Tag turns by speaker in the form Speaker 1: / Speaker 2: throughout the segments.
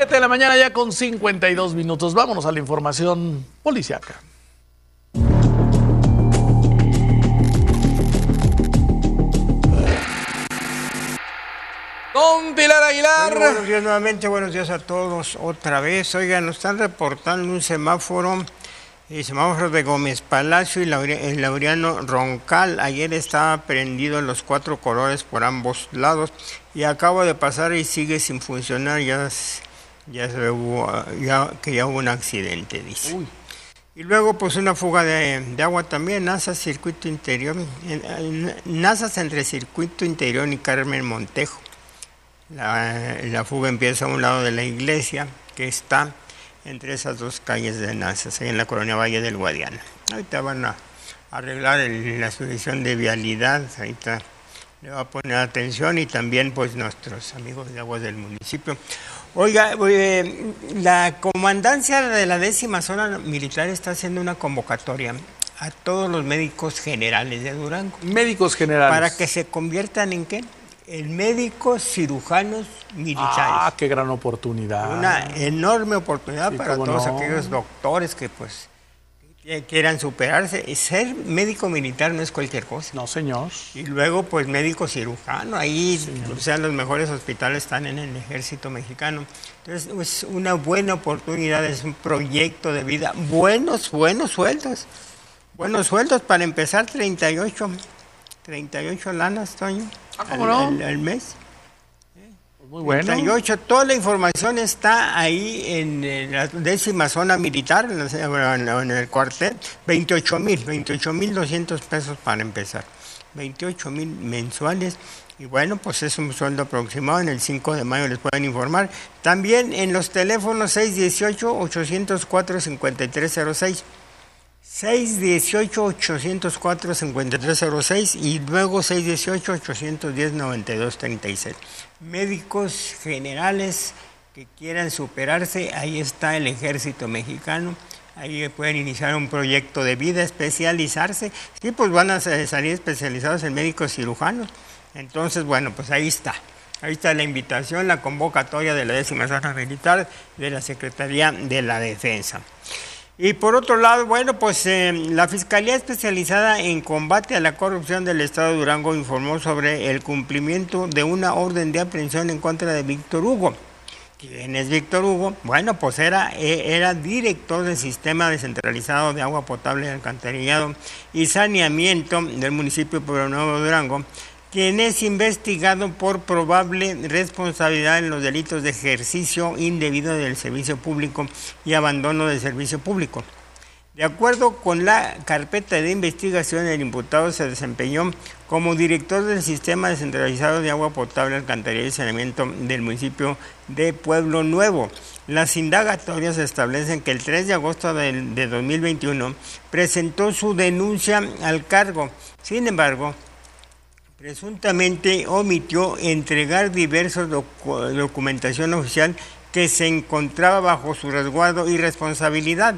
Speaker 1: 7 de la mañana ya con 52 minutos. Vámonos a la información policíaca. Don Pilar Aguilar.
Speaker 2: Bueno, buenos días nuevamente, buenos días a todos otra vez. Oigan, nos están reportando un semáforo, el semáforo de Gómez Palacio y el Laureano Roncal. Ayer estaba prendido en los 4 colores por ambos lados y acabo de pasar y sigue sin funcionar. Ya hubo un accidente, dice. Uy. Y luego pues una fuga de agua también, Nazas Circuito Interior, Nazas entre Circuito Interior y Carmen Montejo. La fuga empieza a un lado de la iglesia, que está entre esas dos calles de Nazas, ahí en la colonia Valle del Guadiana. Ahorita van a arreglar la subdivisión de vialidad, ahorita le va a poner atención, y también pues nuestros amigos de aguas del municipio. Oiga, la comandancia de la 10ª zona militar está haciendo una convocatoria a todos los médicos generales de Durango.
Speaker 1: Médicos generales.
Speaker 2: ¿Para que se conviertan en qué? En médicos cirujanos militares.
Speaker 1: Ah, qué gran oportunidad.
Speaker 2: Una enorme oportunidad, sí, para todos aquellos doctores que pues quieran superarse. Ser médico militar no es cualquier cosa.
Speaker 1: No, señor.
Speaker 2: Y luego pues médico cirujano, ahí, o sea, los mejores hospitales están en el ejército mexicano. Entonces es una buena oportunidad, es un proyecto de vida. Buenos sueldos. Buenos sueldos, para empezar 38 lanas, Toño.
Speaker 1: ¿Cómo no?
Speaker 2: Al mes.
Speaker 1: Muy bueno.
Speaker 2: 38, toda la información está ahí en la 10ª zona militar, en el cuartel. 28,200 pesos para empezar. 28,000 mensuales. Y bueno, pues es un sueldo aproximado. En el 5 de mayo les pueden informar. También en los teléfonos 618-804-5306. 618-804-5306 y luego 618-810-9236. Médicos generales que quieran superarse, ahí está el ejército mexicano, ahí pueden iniciar un proyecto de vida, especializarse, sí, pues van a salir especializados en médicos cirujanos. Entonces, bueno, pues ahí está la invitación, la convocatoria de la 10ª zona militar de la Secretaría de la Defensa. Y por otro lado, bueno, pues la Fiscalía Especializada en Combate a la Corrupción del Estado de Durango informó sobre el cumplimiento de una orden de aprehensión en contra de Víctor Hugo. ¿Quién es Víctor Hugo? Bueno, pues era director del Sistema Descentralizado de Agua Potable, Alcantarillado y Saneamiento del municipio de Pueblo Nuevo, Durango, quien es investigado por probable responsabilidad en los delitos de ejercicio indebido del servicio público y abandono del servicio público. De acuerdo con la carpeta de investigación, el imputado se desempeñó como director del Sistema Descentralizado de Agua Potable, Alcantarillado y Saneamiento del municipio de Pueblo Nuevo. Las indagatorias establecen que el 3 de agosto de 2021 presentó su denuncia al cargo. Sin embargo, presuntamente omitió entregar diversos documentación oficial que se encontraba bajo su resguardo y responsabilidad.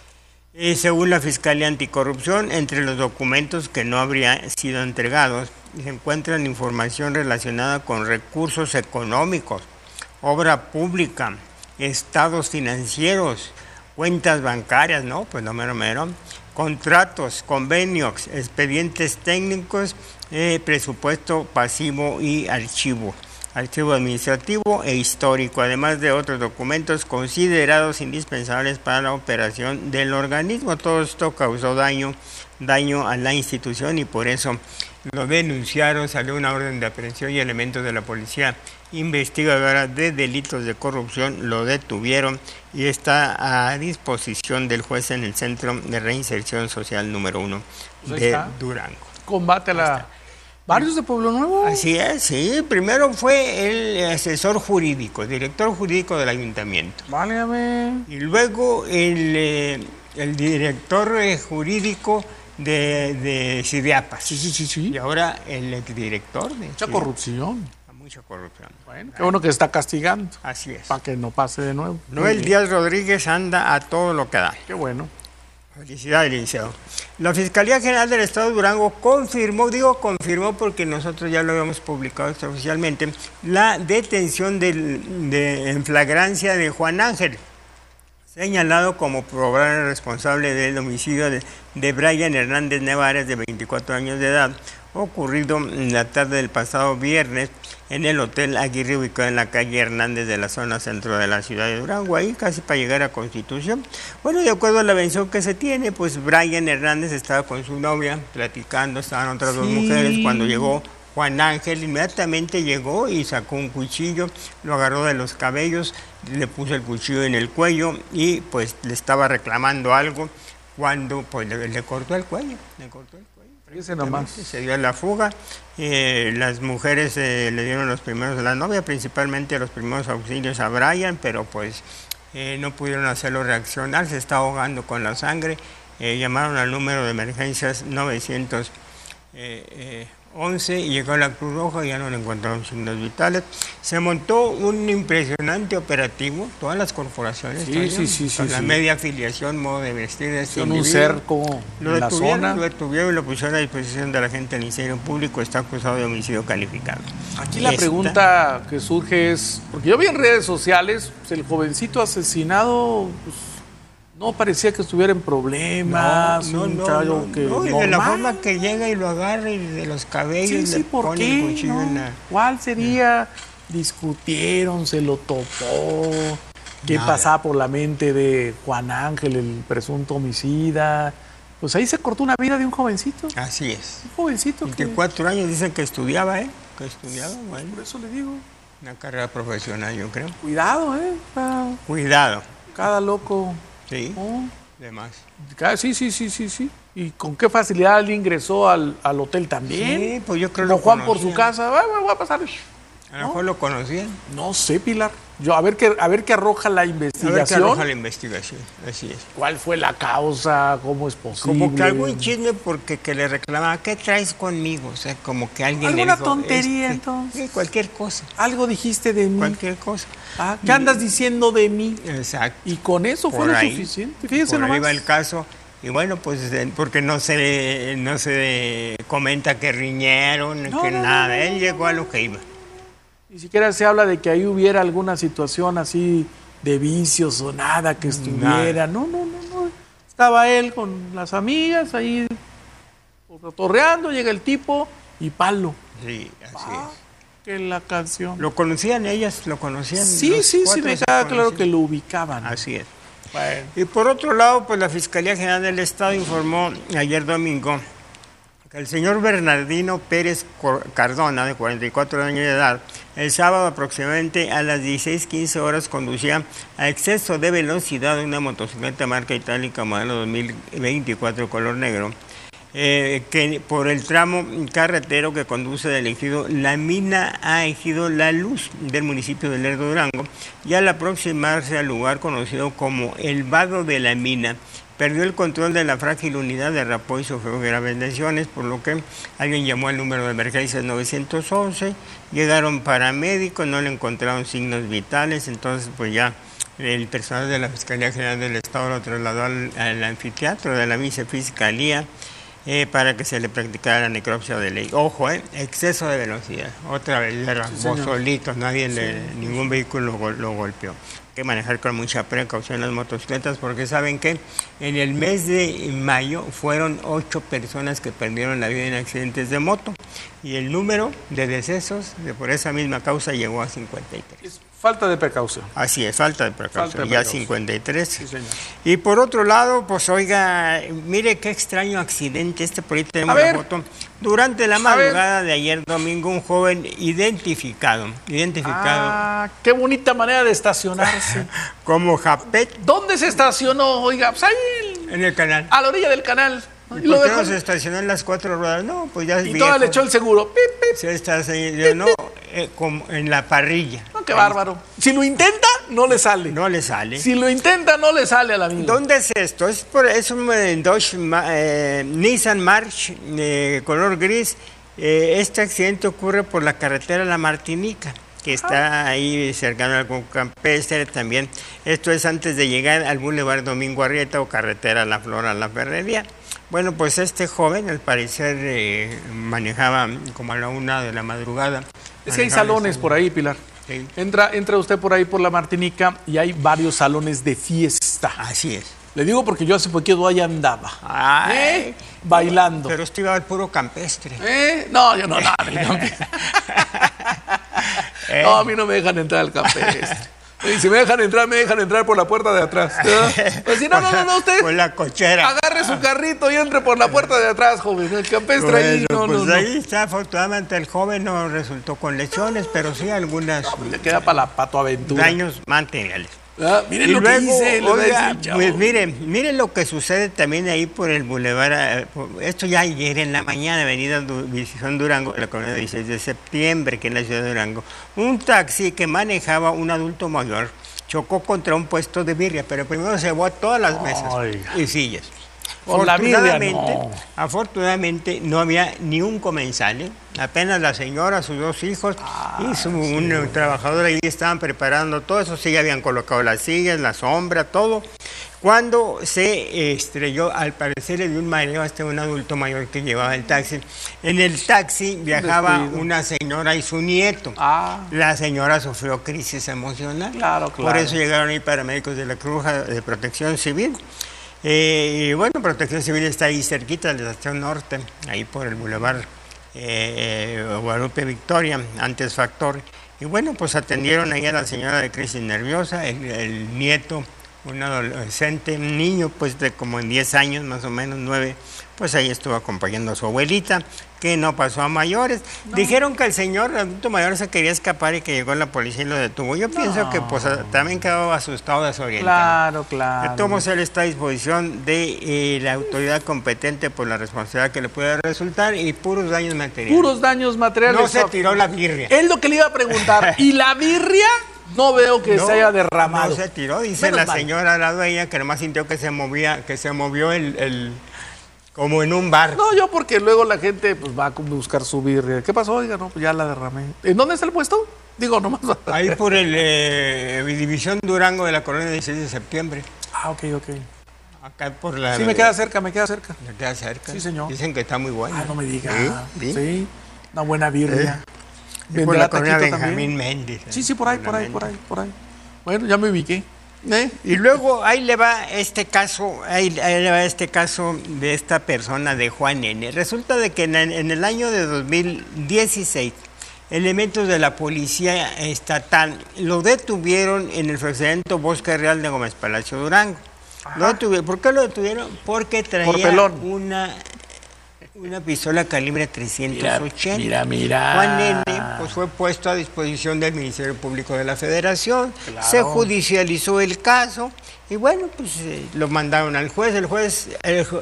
Speaker 2: Según la Fiscalía Anticorrupción, entre los documentos que no habrían sido entregados se encuentran información relacionada con recursos económicos, obra pública, estados financieros, cuentas bancarias, ¿no? Pues no mero, contratos, convenios, expedientes técnicos, presupuesto pasivo y archivo administrativo e histórico, además de otros documentos considerados indispensables para la operación del organismo. Todo esto causó daño a la institución y por eso lo denunciaron, salió una orden de aprehensión y elementos de la policía investigadora de delitos de corrupción lo detuvieron y está a disposición del juez en el Centro de Reinserción Social número 1 de Durango.
Speaker 1: Combate a la... ¿Varios de Pueblo Nuevo?
Speaker 2: Así es, sí. Primero fue el asesor jurídico, director jurídico del ayuntamiento.
Speaker 1: Válgame.
Speaker 2: Y luego el director jurídico de Cidiapas.
Speaker 1: Sí.
Speaker 2: Y ahora el exdirector de...
Speaker 1: Mucha corrupción.
Speaker 2: Mucha corrupción.
Speaker 1: Bueno, qué bueno que está castigando.
Speaker 2: Así es.
Speaker 1: Para que no pase de nuevo.
Speaker 2: Noel Díaz Rodríguez anda a todo lo que da.
Speaker 1: Qué bueno.
Speaker 2: Felicidades, licenciado. La Fiscalía General del Estado de Durango confirmó porque nosotros ya lo habíamos publicado oficialmente, la detención en flagrancia de Juan Ángel, señalado como probable responsable del homicidio de Brian Hernández Nevares, de 24 años de edad, ocurrido en la tarde del pasado viernes en el Hotel Aguirre, ubicado en la calle Hernández de la zona centro de la ciudad de Durango, ahí casi para llegar a Constitución. Bueno, de acuerdo a la versión que se tiene, pues Brian Hernández estaba con su novia platicando, estaban otras dos mujeres, cuando llegó Juan Ángel, inmediatamente llegó y sacó un cuchillo, lo agarró de los cabellos, le puso el cuchillo en el cuello y pues le estaba reclamando algo, cuando pues le cortó el cuello,
Speaker 1: Fíjese nomás.
Speaker 2: Se dio la fuga. Las mujeres le dieron los primeros, la novia principalmente, los primeros auxilios a Brian, pero pues no pudieron hacerlo reaccionar, se está ahogando con la sangre. Llamaron al número de emergencias 911 y llegó a la Cruz Roja y ya no le encontraron signos vitales. Se montó un impresionante operativo, todas las corporaciones, con la media afiliación, modo de vestir de este
Speaker 1: un cerco en la zona.
Speaker 2: Lo detuvieron y lo pusieron a disposición de la gente del Ministerio Público, está acusado de homicidio calificado.
Speaker 1: Aquí la pregunta que surge es, porque yo vi en redes sociales, pues el jovencito asesinado, pues, no parecía que estuviera en problemas,
Speaker 2: y de la forma que llega y lo agarra y de los cabellos le pone el cuchillo en la...
Speaker 1: ¿Cuál sería? ¿Discutieron? ¿Se lo topó? ¿Qué pasaba por la mente de Juan Ángel, el presunto homicida? Pues ahí se cortó una vida de un jovencito.
Speaker 2: Así es.
Speaker 1: Un jovencito
Speaker 2: 24 años, dicen que estudiaba, bueno.
Speaker 1: Por eso le digo.
Speaker 2: Una carrera profesional, yo creo.
Speaker 1: Cuidado,
Speaker 2: Cuidado.
Speaker 1: Cada loco...
Speaker 2: Sí, demás.
Speaker 1: Sí. ¿Y con qué facilidad él ingresó al hotel también?
Speaker 2: Sí, pues yo creo
Speaker 1: que Juan por su casa, voy a pasar.
Speaker 2: A lo mejor lo conocían.
Speaker 1: No sé, Pilar. A ver qué arroja la investigación.
Speaker 2: Así es.
Speaker 1: ¿Cuál fue la causa? ¿Cómo es posible?
Speaker 2: Como que algún chisme porque que le reclamaba, ¿qué traes conmigo? O sea, como que alguien
Speaker 1: ¿Alguna
Speaker 2: le dijo,
Speaker 1: tontería entonces?
Speaker 2: Sí, cualquier cosa.
Speaker 1: Algo dijiste de mí.
Speaker 2: Cualquier cosa.
Speaker 1: ¿Qué andas diciendo de mí?
Speaker 2: Exacto.
Speaker 1: Y con eso fue lo suficiente. Fíjese
Speaker 2: por
Speaker 1: nomás.
Speaker 2: ahí va el caso. Y bueno, pues porque no se comenta que riñeron, nada. Él llegó a lo que iba.
Speaker 1: Ni siquiera se habla de que ahí hubiera alguna situación así de vicios o nada que estuviera. No. Estaba él con las amigas ahí torreando, llega el tipo y palo.
Speaker 2: Sí, así es.
Speaker 1: Que la canción.
Speaker 2: ¿Lo conocían ellas? ¿Lo conocían?
Speaker 1: Sí, me queda claro que lo ubicaban.
Speaker 2: Así es.
Speaker 1: Bueno.
Speaker 2: Y por otro lado, pues la Fiscalía General del Estado informó ayer domingo que el señor Bernardino Pérez Cardona, de 44 años de edad, el sábado aproximadamente a las 16:15 horas conducía a exceso de velocidad una motocicleta marca itálica modelo 2024 color negro, que por el tramo carretero que conduce del ejido La Mina a ejido La Luz del municipio de Lerdo, Durango, y al aproximarse al lugar conocido como el Vado de la Mina, perdió el control de la frágil unidad, derrapó y sufrió graves lesiones, por lo que alguien llamó al número de emergencias 911, llegaron paramédicos, no le encontraron signos vitales, entonces pues ya el personal de la Fiscalía General del Estado lo trasladó al anfiteatro de la Vicefiscalía para que se le practicara la necropsia de ley. Ojo, exceso de velocidad, otra vez derrapó solito, ningún vehículo lo golpeó. Que manejar con mucha precaución las motocicletas, porque saben que en el mes de mayo fueron 8 personas que perdieron la vida en accidentes de moto y el número de decesos por esa misma causa llegó a 53.
Speaker 1: Es falta de precaución.
Speaker 2: Así es, falta de precaución, ya 53.
Speaker 1: Sí, señor.
Speaker 2: Y por otro lado, pues oiga, mire qué extraño accidente, por ahí tenemos la foto. Durante la madrugada de ayer domingo, un joven identificado.
Speaker 1: Qué bonita manera de estacionarse.
Speaker 2: Como Japet.
Speaker 1: ¿Dónde se estacionó? Oiga, pues ahí
Speaker 2: en el canal.
Speaker 1: A la orilla del canal.
Speaker 2: ¿Y por qué no se estacionó en las 4 ruedas? No, pues ya es
Speaker 1: viejo. Y todo le echó el seguro. Pip, pip.
Speaker 2: Se estacionó como en la parrilla.
Speaker 1: No, qué bárbaro. Si lo intenta, no le sale.
Speaker 2: No le sale.
Speaker 1: Si lo intenta, no le sale al amigo.
Speaker 2: ¿Dónde es esto? Es un Dodge Nissan March color gris. Este accidente ocurre por la carretera La Martinica, que está ahí cercano al campestre también. Esto es antes de llegar al Boulevard Domingo Arrieta o carretera La Flor a la Ferrería. Bueno, pues este joven al parecer manejaba como a la 1 de la madrugada.
Speaker 1: Es que hay salones por ahí, Pilar.
Speaker 2: Sí.
Speaker 1: Entra usted por ahí por la Martinica y hay varios salones de fiesta.
Speaker 2: Así es.
Speaker 1: Le digo porque yo hace poquito allá andaba.
Speaker 2: Ay,
Speaker 1: bailando.
Speaker 2: Pero esto iba al puro campestre.
Speaker 1: No, yo no, nada. No, a mí no me dejan entrar al campestre. Y si me dejan entrar por la puerta de atrás. Pues si no, usted
Speaker 2: Por la cochera.
Speaker 1: agarre su carrito y entre por la puerta de atrás, joven. El campestre ahí,
Speaker 2: ahí está, afortunadamente el joven no resultó con lesiones, pero sí algunas
Speaker 1: le queda para la Pato Aventura.
Speaker 2: daños materiales.
Speaker 1: Miren
Speaker 2: Y
Speaker 1: lo
Speaker 2: luego,
Speaker 1: que hice.
Speaker 2: oiga, pues miren lo que sucede también ahí por el bulevar. Esto ya ayer en la mañana, avenida Visión Durango, la colonia 16 de septiembre, que es la ciudad de Durango. Un taxi que manejaba un adulto mayor chocó contra un puesto de birria, pero primero se llevó a todas las mesas y sillas.
Speaker 1: Con la birria, no.
Speaker 2: Afortunadamente no había ni un comensal, ¿eh? Apenas la señora, sus 2 hijos y un trabajador ahí estaban preparando todo eso, sí, ya habían colocado las sillas, la sombra, todo. Cuando se estrelló, al parecer le dio un mareo hasta un adulto mayor que llevaba el taxi. En el taxi viajaba una señora y su nieto. La señora sufrió crisis emocional.
Speaker 1: Claro.
Speaker 2: Por eso llegaron ahí paramédicos de la Cruz de Protección Civil. Y bueno, Protección Civil está ahí cerquita de la estación norte, ahí por el bulevar Guadalupe Victoria, antes Factor. Y bueno, pues atendieron ahí a la señora de crisis nerviosa, el nieto, un adolescente, un niño pues de como en 10 años, más o menos 9, pues ahí estuvo acompañando a su abuelita, que no pasó a mayores. Dijeron que el señor adulto mayor se quería escapar y que llegó la policía y lo detuvo. Yo pienso que pues también quedó asustado, desorientado.
Speaker 1: Claro.
Speaker 2: De todos modos, él está a disposición de la autoridad competente por la responsabilidad que le pueda resultar y puros daños materiales.
Speaker 1: Puros daños materiales.
Speaker 2: No se tiró la birria.
Speaker 1: Es lo que le iba a preguntar. ¿Y la birria? No veo que se haya derramado.
Speaker 2: No se tiró, dice la señora, la dueña, que nomás sintió que se movió el como en un bar.
Speaker 1: No, yo porque luego la gente pues va a buscar su birria. ¿Qué pasó? Oiga, no, pues ya la derramé. ¿En dónde está el puesto? Digo, nomás.
Speaker 2: Ahí por el División Durango de la colonia 16 de septiembre.
Speaker 1: Ok.
Speaker 2: Acá por la...
Speaker 1: Sí, me queda cerca.
Speaker 2: ¿Me queda cerca?
Speaker 1: Sí, señor.
Speaker 2: Dicen que está muy bueno.
Speaker 1: No me diga.
Speaker 2: Sí.
Speaker 1: Una buena birria.
Speaker 2: Y por la colonia Benjamín Méndez.
Speaker 1: Sí, por ahí. Bueno, ya me ubiqué.
Speaker 2: Y luego ahí le va este caso, de esta persona de Juan N. Resulta de que en el año de 2016, elementos de la policía estatal lo detuvieron en el fraccionamiento Bosque Real de Gómez Palacio Durango. ¿Por qué lo detuvieron? Porque traía una pistola calibre 380.
Speaker 1: Mira.
Speaker 2: Juan N. pues fue puesto a disposición del Ministerio Público de la Federación.
Speaker 1: Claro.
Speaker 2: Se judicializó el caso y bueno, pues lo mandaron al juez. El juez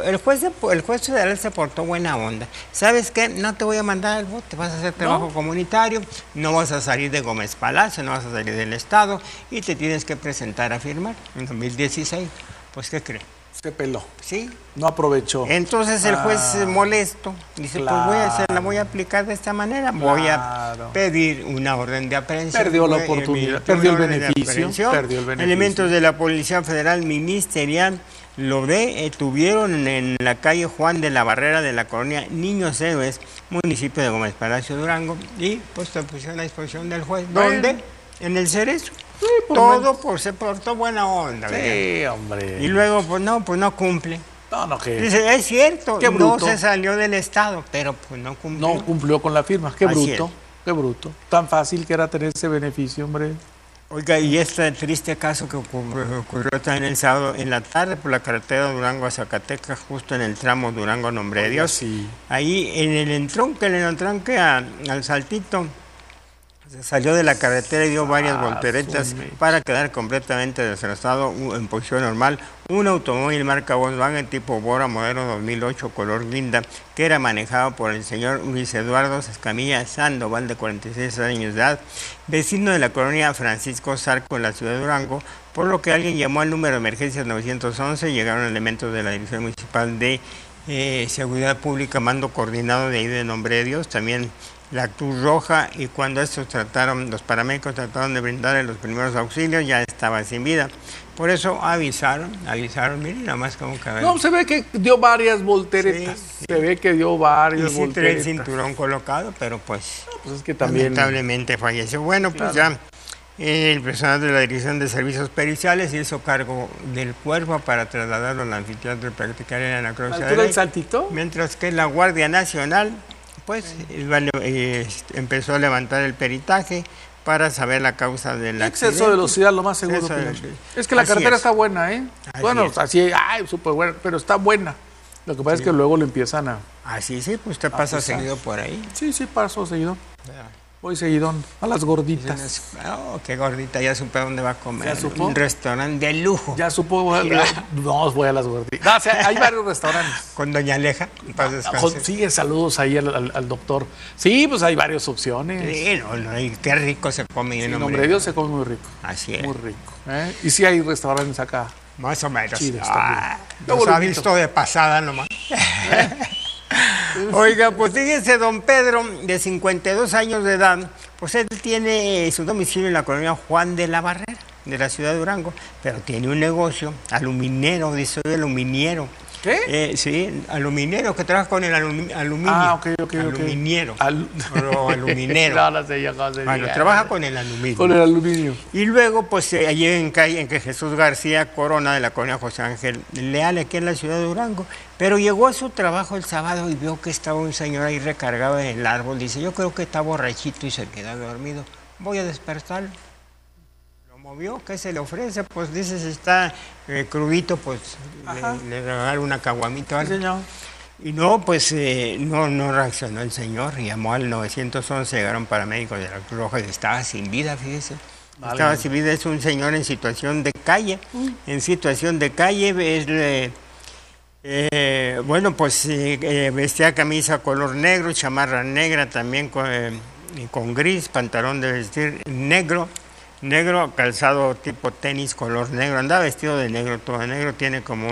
Speaker 2: federal se portó buena onda. ¿Sabes qué? No te voy a mandar al bote, vas a hacer trabajo comunitario, no vas a salir de Gómez Palacio, no vas a salir del Estado y te tienes que presentar a firmar en 2016. Pues, ¿qué cree?
Speaker 1: Se peló.
Speaker 2: Sí.
Speaker 1: No aprovechó.
Speaker 2: Entonces el juez molesto dice, pues la voy a aplicar de esta manera, voy a pedir una orden de aprehensión.
Speaker 1: Perdió la oportunidad, perdió el beneficio.
Speaker 2: Elementos de la Policía Federal Ministerial lo detuvieron en la calle Juan de la Barrera de la colonia Niños Héroes, municipio de Gómez Palacio Durango, y pues se pusieron a disposición del juez. ¿Dónde? En el Cerezo.
Speaker 1: Sí,
Speaker 2: todo se portó buena onda.
Speaker 1: Sí, hombre.
Speaker 2: Y luego, pues no cumple.
Speaker 1: No, que...
Speaker 2: Dice, es cierto,
Speaker 1: qué bruto.
Speaker 2: No se salió del Estado, pero pues no cumplió.
Speaker 1: No cumplió con la firma. Qué bruto. Tan fácil que era tener ese beneficio, hombre.
Speaker 2: Oiga, y este triste caso que ocurrió también el sábado en la tarde por la carretera Durango a Zacatecas, justo en el tramo Durango Nombre de Dios.
Speaker 1: Sí.
Speaker 2: Ahí en el entronque al Saltito, se salió de la carretera y dio varias volteretas para quedar completamente destrozado en posición normal. Un automóvil marca Volkswagen tipo Bora modelo 2008 color guinda que era manejado por el señor Luis Eduardo Escamilla Sandoval, de 46 años de edad, vecino de la colonia Francisco Zarco en la ciudad de Durango, por lo que alguien llamó al número de emergencias 911, llegaron elementos de la Dirección Municipal de Seguridad Pública, mando coordinado de ahí de Nombre de Dios, también la Cruz Roja, y cuando los paramédicos trataron de brindarle los primeros auxilios, ya estaba sin vida. Por eso avisaron, miren, nada más como que...
Speaker 1: No, se ve que dio varias volteretas.
Speaker 2: Sí.
Speaker 1: Se ve que dio varias
Speaker 2: y sí trae el
Speaker 1: volteretas.
Speaker 2: cinturón colocado, pero pues,
Speaker 1: Pues es que también...
Speaker 2: lamentablemente falleció. Bueno, pues ya el personal de la Dirección de Servicios Periciales hizo cargo del cuerpo para trasladarlo al anfiteatro y practicar en la necropsia de
Speaker 1: ¿Altura
Speaker 2: ley.
Speaker 1: del Saltito?
Speaker 2: Mientras que la Guardia Nacional, pues, empezó a levantar el peritaje para saber la causa del accidente.
Speaker 1: Exceso de velocidad, lo más seguro.
Speaker 2: Exceso de
Speaker 1: Pinocho.
Speaker 2: velocidad.
Speaker 1: Es que la
Speaker 2: Así
Speaker 1: carretera
Speaker 2: es.
Speaker 1: está buena, ¿eh?
Speaker 2: Así
Speaker 1: Bueno,
Speaker 2: es.
Speaker 1: así, súper buena, pero está buena. Lo que pasa es que luego lo empiezan a...
Speaker 2: Así sí, pues usted pasa
Speaker 1: pesar.
Speaker 2: seguido por ahí.
Speaker 1: Sí, paso seguido. Voy seguidón, a las gorditas.
Speaker 2: Oh, qué gordita, ya supe dónde va a comer.
Speaker 1: ¿Ya supo?
Speaker 2: Un restaurante de lujo.
Speaker 1: Ya supo, no, voy a las gorditas. No, o sea, hay varios restaurantes.
Speaker 2: Con doña Aleja. en paz descanse.
Speaker 1: Sí, saludos ahí al doctor. Sí, pues hay varias opciones.
Speaker 2: Sí, y qué rico se come.
Speaker 1: En nombre de Dios se come muy rico.
Speaker 2: Así es.
Speaker 1: Muy rico. ¿Eh? Y sí hay restaurantes acá.
Speaker 2: Más o menos.
Speaker 1: Chidos
Speaker 2: Nos ha visto de pasada nomás. Oiga, pues fíjense, don Pedro, de 52 años de edad, pues él tiene su domicilio en la colonia Juan de la Barrera, de la ciudad de Durango, pero tiene un negocio aluminero, dice aluminiero.
Speaker 1: ¿Qué?
Speaker 2: Sí, aluminero, que trabaja con el aluminio.
Speaker 1: Ah, ok.
Speaker 2: Aluminiero.
Speaker 1: O
Speaker 2: aluminero.
Speaker 1: no sé yo cómo se
Speaker 2: Bueno,
Speaker 1: diga.
Speaker 2: trabaja con el aluminio.
Speaker 1: Con el aluminio.
Speaker 2: Y luego, pues, allí en que Jesús García Corona, de la colonia José Ángel Leal, aquí en la ciudad de Durango. Pero llegó a su trabajo el sábado y vio que estaba un señor ahí recargado en el árbol. Dice, yo creo que está borrachito y se quedó dormido. Voy a despertarlo. Lo movió, ¿qué se le ofrece? Pues dice, si está crudito, pues le regalo una caguamita.
Speaker 1: Sí, señor.
Speaker 2: Y no, pues no reaccionó el señor, llamó al 911, llegaron paramédicos de la Cruz Roja y estaba sin vida, fíjese.
Speaker 1: Vale.
Speaker 2: Estaba sin vida, es un señor en situación de calle, bueno, pues vestía camisa color negro, chamarra negra también con gris, pantalón de vestir negro, calzado tipo tenis color negro, andaba vestido de negro, todo de negro, tiene como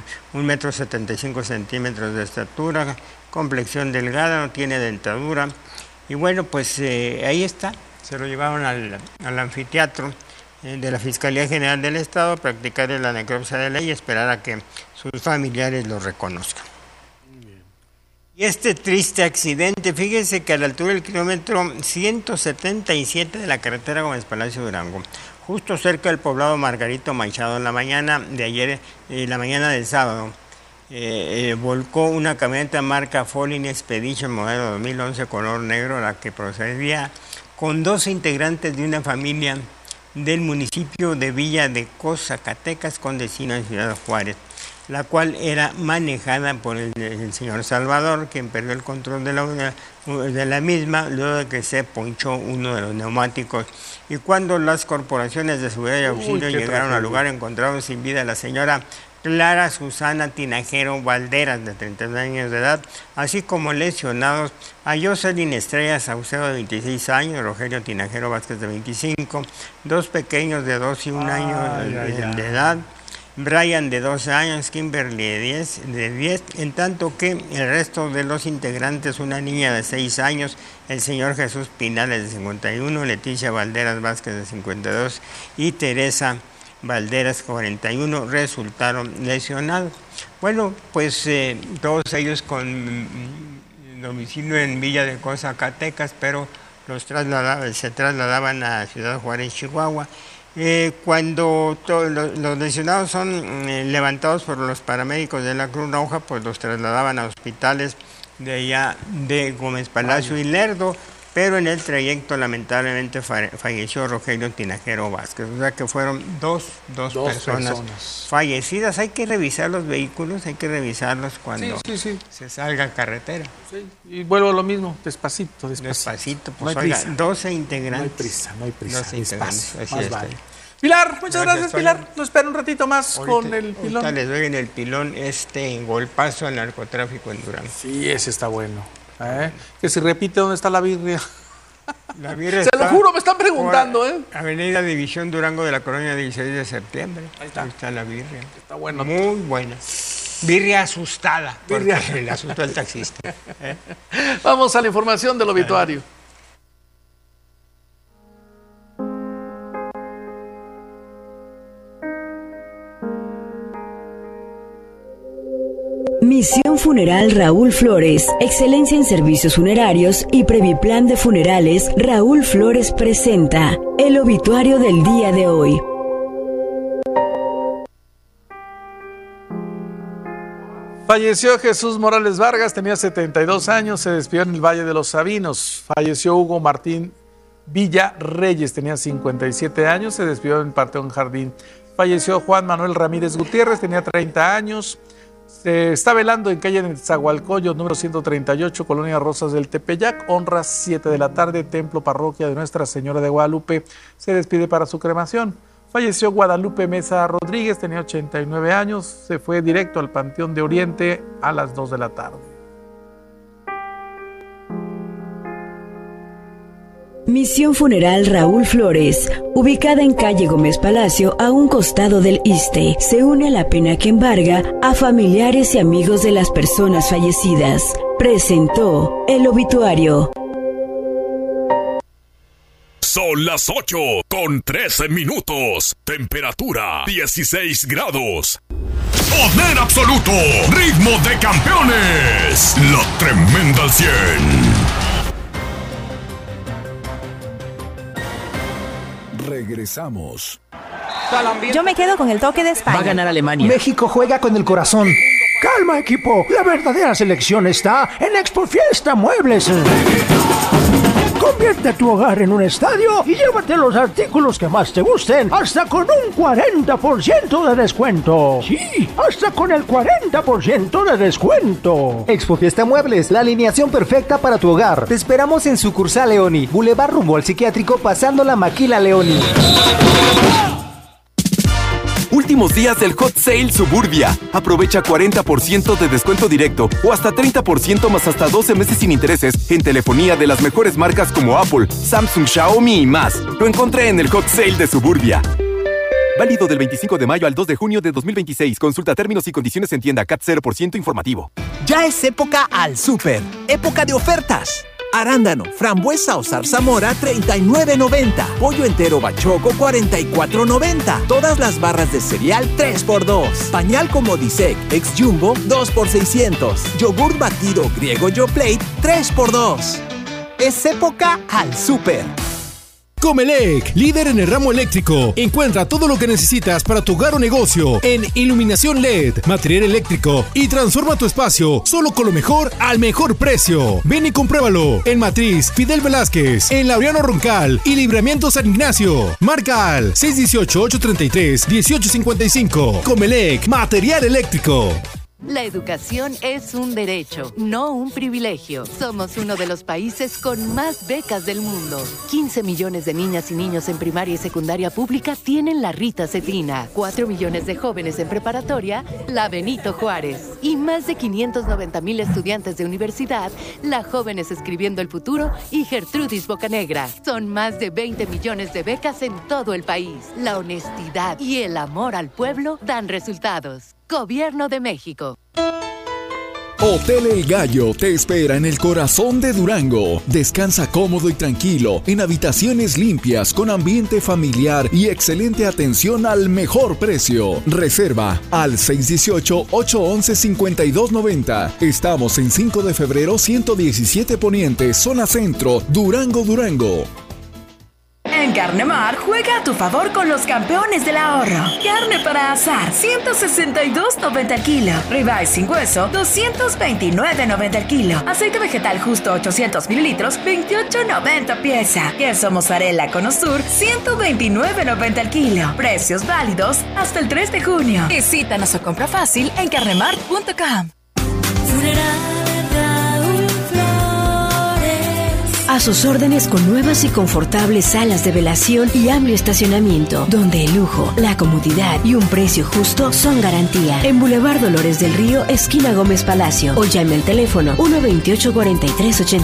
Speaker 2: 1,75 m de estatura, complexión delgada, no tiene dentadura. Y bueno, pues ahí está, se lo llevaron al anfiteatro de la Fiscalía General del Estado a practicar la necropsia de ley y esperar a que sus familiares lo reconozcan. Y este triste accidente, fíjense que a la altura del kilómetro 177 de la carretera Gómez Palacio Durango, justo cerca del poblado Margarito Machado, en la mañana de ayer, la mañana del sábado, volcó una camioneta marca Folin Expedition modelo 2011 color negro, la que procedía con 12 integrantes de una familia del municipio de Villa de Cos, Zacatecas, con destino en Ciudad Juárez, la cual era manejada por el señor Salvador, quien perdió el control de la misma luego de que se ponchó uno de los neumáticos. Y cuando las corporaciones de seguridad y auxilio llegaron al lugar, encontraron sin vida a la señora Clara Susana Tinajero Valderas, de 32 años de edad, así como lesionados a Jocelyn Estrella Saucedo, de 26 años, Rogelio Tinajero Vázquez, de 25, dos pequeños de 2 y 1 año de edad, Brian, de 12 años, Kimberly, de 10, en tanto que el resto de los integrantes, una niña de 6 años, el señor Jesús Pinales, de 51, Leticia Valderas Vázquez, de 52, y Teresa Valderas, 41, resultaron lesionados. Bueno, pues todos ellos con domicilio en Villa de Cos, Zacatecas, pero se trasladaban a Ciudad Juárez, Chihuahua. Cuando los lesionados son levantados por los paramédicos de la Cruz Roja, pues los trasladaban a hospitales de allá de Gómez Palacio y Lerdo, pero en el trayecto lamentablemente falleció Rogelio Tinajero Vázquez. O sea que fueron dos personas fallecidas. Hay que revisar los vehículos, hay que revisarlos cuando se salga a carretera.
Speaker 1: Sí. Y vuelvo a lo mismo, despacito.
Speaker 2: Despacito,
Speaker 1: No hay
Speaker 2: pues oiga,
Speaker 1: prisa.
Speaker 2: 12 integrantes.
Speaker 1: No hay prisa.
Speaker 2: 12 integrantes,
Speaker 1: Despacio,
Speaker 2: así
Speaker 1: más
Speaker 2: es.
Speaker 1: vale. Pilar, muchas gracias,
Speaker 2: Toño.
Speaker 1: Pilar. Nos espera un ratito más con el pilón.
Speaker 2: Ahorita les doy en el pilón golpazo al narcotráfico en Durango.
Speaker 1: Sí, ese está bueno. Que si repite dónde está la birria.
Speaker 2: La birria
Speaker 1: Se lo
Speaker 2: está
Speaker 1: juro, me están preguntando,
Speaker 2: por Avenida División Durango de la colonia 16 de septiembre.
Speaker 1: Ahí está.
Speaker 2: Ahí está la birria.
Speaker 1: Está bueno.
Speaker 2: Muy buena. Birria asustada, porque le asustó el taxista.
Speaker 1: Vamos a la información del obituario.
Speaker 3: Misión Funeral Raúl Flores, excelencia en servicios funerarios y Previplan de Funerales. Raúl Flores presenta el obituario del día de hoy.
Speaker 1: Falleció Jesús Morales Vargas, tenía 72 años, se despidió en el Valle de los Sabinos. Falleció Hugo Martín Villa Reyes, tenía 57 años, se despidió en Panteón Jardín. Falleció Juan Manuel Ramírez Gutiérrez, tenía 30 años. Se está velando en calle Nezahualcóyotl, número 138, Colonia Rosas del Tepeyac. Honras 7 de la tarde, Templo Parroquia de Nuestra Señora de Guadalupe. Se despide para su cremación. Falleció Guadalupe Mesa Rodríguez, tenía 89 años. Se fue directo al Panteón de Oriente a las 2 de la tarde.
Speaker 3: Misión Funeral Raúl Flores, ubicada en calle Gómez Palacio, a un costado del ISSSTE, se une a la pena que embarga a familiares y amigos de las personas fallecidas. Presentó el obituario.
Speaker 4: Son las 8:13. Temperatura 16 grados. Poder absoluto. Ritmo de campeones. La tremenda al 100. Regresamos.
Speaker 5: Yo me quedo con el toque de España.
Speaker 6: Va a ganar Alemania.
Speaker 7: México juega con el corazón. Calma, equipo. La verdadera selección está en Expo Fiesta Muebles. Convierte tu hogar en un estadio y llévate los artículos que más te gusten hasta con un 40% de descuento. Sí, hasta con el 40% de descuento.
Speaker 8: Expo Fiesta Muebles, la alineación perfecta para tu hogar. Te esperamos en sucursal Leoni, Boulevard rumbo al psiquiátrico, pasando la Maquila Leoni.
Speaker 9: Últimos días del Hot Sale Suburbia. Aprovecha 40% de descuento directo o hasta 30% más hasta 12 meses sin intereses en telefonía de las mejores marcas como Apple, Samsung, Xiaomi y más. Lo encontré en el Hot Sale de Suburbia. Válido del 25 de mayo al 2 de junio de 2026. Consulta términos y condiciones en tienda. CAT 0% informativo.
Speaker 6: Ya es época al súper. Época de ofertas. Arándano, frambuesa o zarzamora, $39.90. Pollo entero bachoco, $44.90. Todas las barras de cereal, 3x2. Pañal Comodisec, ex Jumbo, 2x600. Yogur batido griego YoPlate, 3x2. Es época al súper.
Speaker 10: Comelec, líder en el ramo eléctrico. Encuentra todo lo que necesitas para tu hogar o negocio en iluminación LED, material eléctrico y transforma tu espacio solo con lo mejor al mejor precio. Ven y compruébalo en Matriz Fidel Velázquez, en Laureano Roncal y Libramiento San Ignacio. Marca al 618-833-1855. Comelec, material eléctrico.
Speaker 11: La educación es un derecho, no un privilegio. Somos uno de los países con más becas del mundo. 15 millones de niñas y niños en primaria y secundaria pública tienen la Rita Cetina. 4 millones de jóvenes en preparatoria, la Benito Juárez. Y más de 590,000 estudiantes de universidad, la Jóvenes Escribiendo el Futuro y Gertrudis Bocanegra. Son más de 20 millones de becas en todo el país. La honestidad y el amor al pueblo dan resultados. Gobierno de México.
Speaker 4: Hotel El Gallo te espera en el corazón de Durango. Descansa cómodo y tranquilo en habitaciones limpias con ambiente familiar y excelente atención al mejor precio. Reserva al 618-811-5290. Estamos en 5 de febrero 117 Poniente, zona centro, Durango, Durango.
Speaker 12: En Carnemar, juega a tu favor con los campeones del ahorro. Carne para asar, $162.90 el kilo. Ribeye sin hueso, $229.90 el kilo. Aceite vegetal justo 800 mililitros, $28.90 pieza. Queso mozzarella Cono Sur, $129.90 el kilo. Precios válidos hasta el 3 de junio. Visítanos o compra fácil en carnemar.com.
Speaker 3: A sus órdenes con nuevas y confortables salas de velación y amplio estacionamiento, donde el lujo, la comodidad y un precio justo son garantía. En Boulevard Dolores del Río, esquina Gómez Palacio, o llame al teléfono 128-4380.